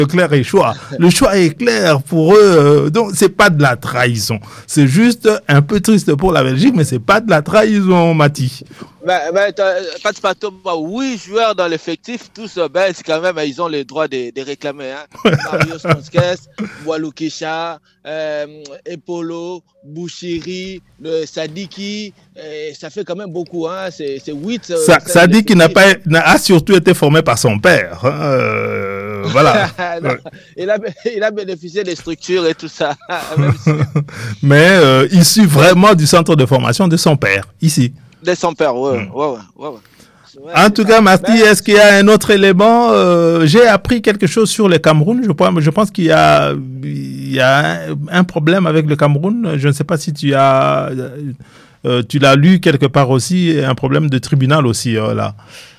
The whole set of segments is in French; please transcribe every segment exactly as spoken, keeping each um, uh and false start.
clair et choix. Le choix est clair pour eux. Donc, c'est pas de la trahison. C'est juste un peu triste pour la Belgique, mais c'est pas de la trahison, Mati. Ben, ben, quand tu parles huit joueurs dans l'effectif, tous, ben, c'est quand même, ils ont le droit de, de réclamer. Hein. Mario Stonskes, Walou Kesha, euh, Epolo, Bouchiri, le Sadiki, euh, ça fait quand même beaucoup. Hein. C'est huit. Ça, Sadiki n'a pas, a surtout été formé par son père. Hein. Euh, voilà. non, ouais. il, a, il a bénéficié des structures et tout ça. Si... Mais euh, issu vraiment du centre de formation de son père, ici. De son père, ouais, mmh. ouais, ouais, ouais, ouais. En tout cas, Marty, ben, est-ce qu'il y a un autre élément euh, J'ai appris quelque chose sur le Cameroun. Je pense, je pense qu'il y a, il y a un, un problème avec le Cameroun. Je ne sais pas si tu as, euh, tu l'as lu quelque part aussi, un problème de tribunal aussi euh, là.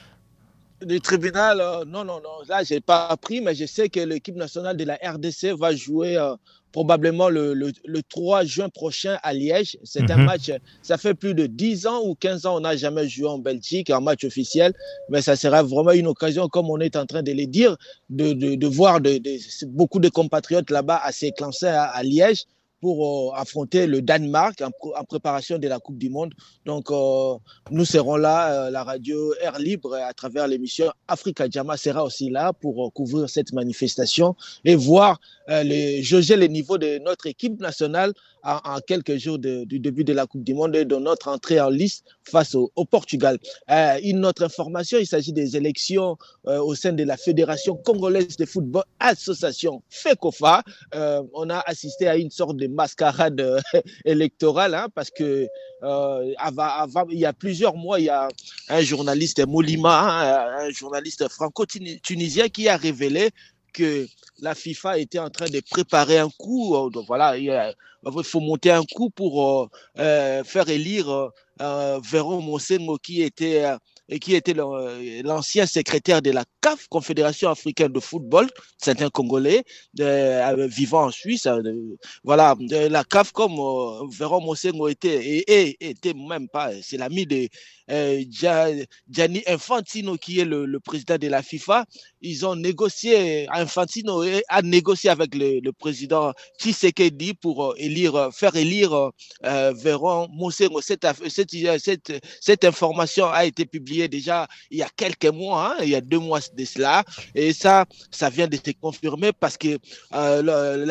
Du tribunal, euh, non, non, non. Là, je n'ai pas appris, mais je sais que l'équipe nationale de la R D C va jouer euh, probablement le, le, le trois juin prochain à Liège. C'est mm-hmm. un match, ça fait plus de dix ans ou quinze ans, on n'a jamais joué en Belgique, un match officiel, mais ça sera vraiment une occasion, comme on est en train de le dire, de, de, de voir de, de, beaucoup de compatriotes là-bas à s'éclancer à, à Liège pour euh, affronter le Danemark en, en préparation de la Coupe du Monde. Donc, euh, nous serons là, euh, la radio Air Libre, à travers l'émission Africa Jama sera aussi là pour euh, couvrir cette manifestation et voir, euh, les, jauger les niveaux de notre équipe nationale en, en quelques jours de, du début de la Coupe du Monde et de notre entrée en liste face au, au Portugal. Euh, une autre information, il s'agit des élections euh, au sein de la Fédération congolaise de football, association FECOFA. Euh, on a assisté à une sorte de mascarade euh, électorale, hein, parce que euh, avant, avant, il y a plusieurs mois, il y a un journaliste Molima, hein, un journaliste franco-tunisien qui a révélé que la FIFA était en train de préparer un coup. Donc voilà, il, il faut monter un coup pour euh, faire élire euh, Véron Monsengo qui était euh, et qui était l'ancien secrétaire de la C A F, Confédération africaine de football, c'est un Congolais euh, vivant en Suisse. Euh, voilà, de la C A F, comme euh, Véron Monsengo était, et, et était même pas, c'est l'ami de euh, Gianni Infantino, qui est le, le président de la FIFA. Ils ont négocié, Infantino a négocié avec le, le président Tshisekedi pour euh, élire, faire élire euh, Véron Monsengo. Cette, cette, cette, cette information a été publiée déjà il y a quelques mois, hein, il y a deux mois de cela, et ça, ça vient de se confirmer parce que euh,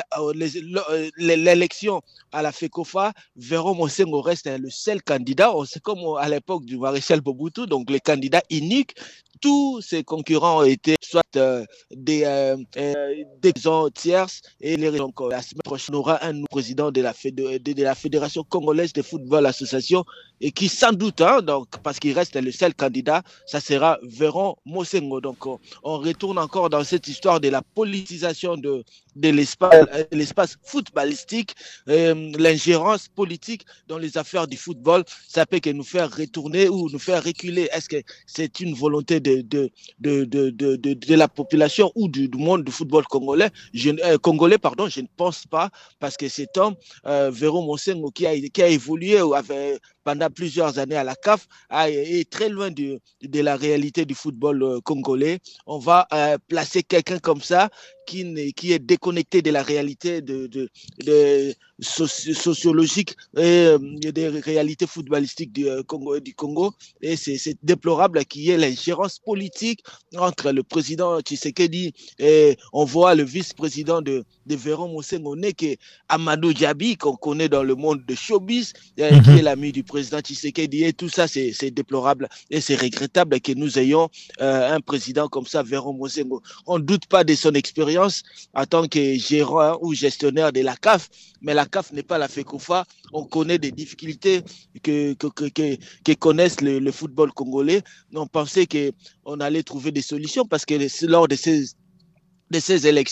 l'élection à la FECOFA, Véron Monsengo reste le seul candidat. C'est comme à l'époque du maréchal Mobutu, donc le candidat unique. Tous ses concurrents ont été soit euh, des, euh, des gens tierces, et les, donc, la semaine prochaine, on aura un nouveau président de la, fédé- de, de la Fédération congolaise de football association, et qui sans doute, hein, donc, parce qu'il reste le seul candidat, ça sera Véron Monsengo. Donc on, on retourne encore dans cette histoire de la politisation de, de l'espace, l'espace footballistique, euh, l'ingérence politique dans les affaires du football. Ça peut que nous faire retourner ou nous faire reculer. Est-ce que c'est une volonté de, de, de, de, de, de, de la population ou du, du monde du football congolais? Je, euh, congolais, pardon, je ne pense pas, parce que cet homme, euh, Véron Monsengo, qui a, qui a évolué avec, pendant plusieurs années à la C A F, est très loin de, de la réalité du football euh, congolais. On va euh, placer quelqu'un comme ça qui, qui est déconnecté de la réalité de, de, de soci, sociologique et euh, des réalités footballistiques du, euh, Congo, du Congo. Et c'est, c'est déplorable qu'il y ait l'ingérence politique entre le président Tshisekedi et on voit le vice-président de, de Véron Monsengo, qui est Amadou Diaby, qu'on connaît dans le monde de showbiz, euh, mm-hmm. qui est l'ami du président Tshisekedi. Et tout ça, c'est, c'est déplorable et c'est regrettable que nous ayons euh, un président comme ça, Véron Monsengo. On ne doute pas de son expérience en tant que gérant ou gestionnaire de la C A F, mais la C A F n'est pas la FECOFA. On connaît des difficultés que, que, que, que, que connaissent le, le football congolais. On pensait qu'on allait trouver des solutions parce que lors de ces, de ces élections,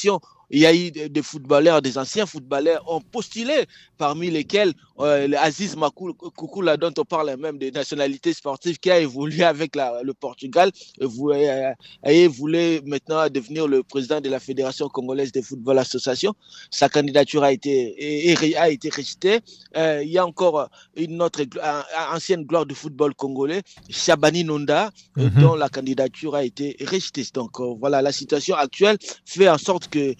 il y a eu des footballeurs, des anciens footballeurs ont postulé, parmi lesquels euh, Aziz Koukoula, dont on parle même des nationalités sportives, qui a évolué avec la, le Portugal et, vous, et, et voulait maintenant devenir le président de la Fédération congolaise de football association. Sa candidature a été, a été rejetée. Euh, il y a encore une autre ancienne gloire du football congolais, Chabani Nonda, mm-hmm. dont la candidature a été rejetée. Donc euh, voilà, la situation actuelle fait en sorte que